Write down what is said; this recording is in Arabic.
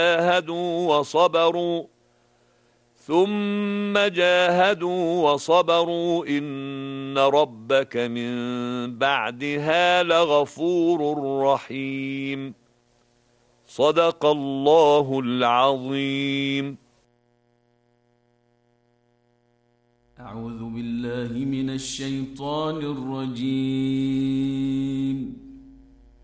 جاهدوا وصبروا إن ربك من بعدها لغفور رحيم. صدق الله العظيم. أعوذ بالله من الشيطان الرجيم.